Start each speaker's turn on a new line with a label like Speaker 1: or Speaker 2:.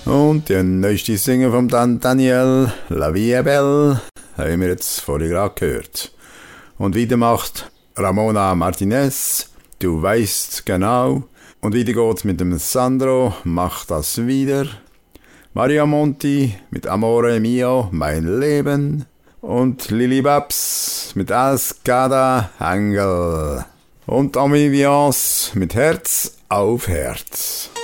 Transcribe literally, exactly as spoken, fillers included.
Speaker 1: Und die neueste Single von Dan Daniel, La Vie est Belle, haben wir jetzt vorhin gerade gehört. Und weiter macht Ramona Martinez, Du weißt genau. Und weiter geht's mit dem Sandro, Mach das wieder. Maria Monti mit Amore Mio, Mein Leben. Und Lili Babs mit Ascada Engel. Und Ambiance mit Herz auf Herz.